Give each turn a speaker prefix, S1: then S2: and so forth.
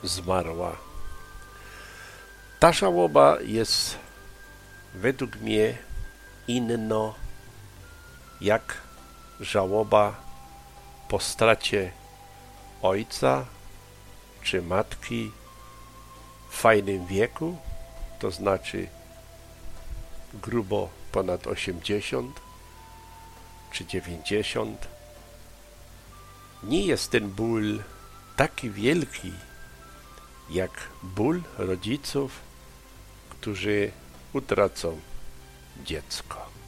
S1: zmarła. Ta żałoba jest według mnie inna jak żałoba po stracie ojca czy matki w fajnym wieku, to znaczy grubo ponad 80 czy 90. Nie jest ten ból taki wielki jak ból rodziców, którzy utracą dziecko.